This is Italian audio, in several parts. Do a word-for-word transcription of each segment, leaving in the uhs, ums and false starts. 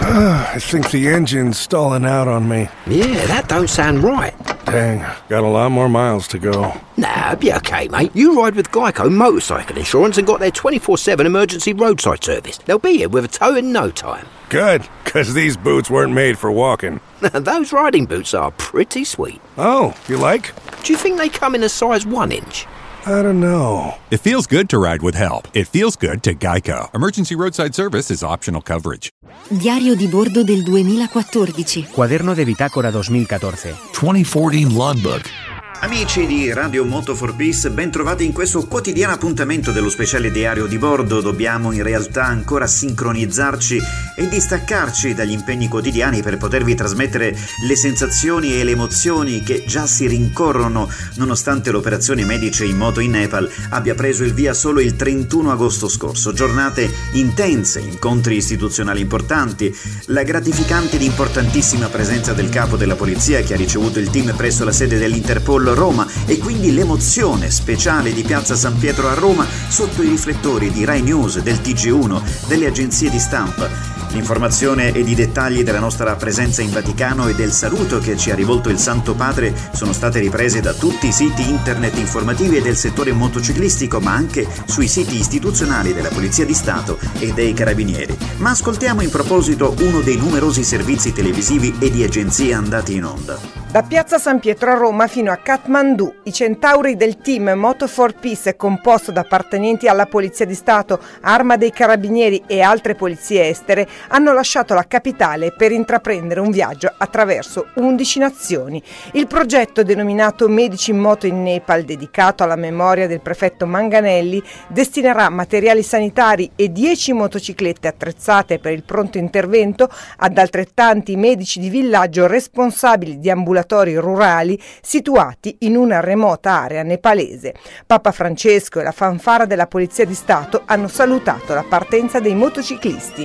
I think the engine's stalling out on me. Yeah, that don't sound right. Dang, got a lot more miles to go. Nah, be okay, mate. You ride with Geico Motorcycle Insurance and got their twenty-four seven emergency roadside service. They'll be here with a tow in no time. Good, because these boots weren't made for walking. Those riding boots are pretty sweet. Oh, you like? Do you think they come in a size one inch? I don't know. It feels good to ride with help. It feels good to Geico. Emergency roadside service is optional coverage. Diario di bordo del duemilaquattordici. Quaderno de bitácora duemilaquattordici. duemilaquattordici Logbook. Amici di Radio Moto for Peace, ben trovati in questo quotidiano appuntamento dello speciale diario di bordo. Dobbiamo in realtà ancora sincronizzarci e distaccarci dagli impegni quotidiani per potervi trasmettere le sensazioni e le emozioni che già si rincorrono nonostante l'operazione Medici in moto in Nepal abbia preso il via solo il trentuno agosto scorso. Giornate intense, incontri istituzionali importanti, la gratificante ed importantissima presenza del capo della polizia che ha ricevuto il team presso la sede dell'Interpol Roma e quindi l'emozione speciale di Piazza San Pietro a Roma sotto i riflettori di Rai News, del T G uno, delle agenzie di stampa. L'informazione ed i dettagli della nostra presenza in Vaticano e del saluto che ci ha rivolto il Santo Padre sono state riprese da tutti i siti internet informativi e del settore motociclistico, ma anche sui siti istituzionali della Polizia di Stato e dei Carabinieri. Ma ascoltiamo in proposito uno dei numerosi servizi televisivi e di agenzie andati in onda. Da Piazza San Pietro a Roma fino a Kathmandu, i centauri del team Moto for Peace, composto da appartenenti alla Polizia di Stato, Arma dei Carabinieri e altre polizie estere, hanno lasciato la capitale per intraprendere un viaggio attraverso undici nazioni. Il progetto, denominato Medici in moto in Nepal, dedicato alla memoria del prefetto Manganelli, destinerà materiali sanitari e dieci motociclette attrezzate per il pronto intervento ad altrettanti medici di villaggio responsabili di ambulatori rurali situati in una remota area nepalese. Papa Francesco e la fanfara della Polizia di Stato hanno salutato la partenza dei motociclisti.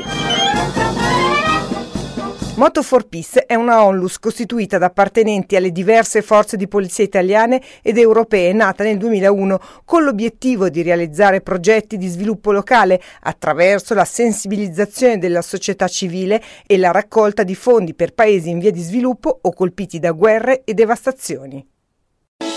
Moto for Peace è una onlus costituita da appartenenti alle diverse forze di polizia italiane ed europee, nata nel duemilauno con l'obiettivo di realizzare progetti di sviluppo locale attraverso la sensibilizzazione della società civile e la raccolta di fondi per paesi in via di sviluppo o colpiti da guerre e devastazioni.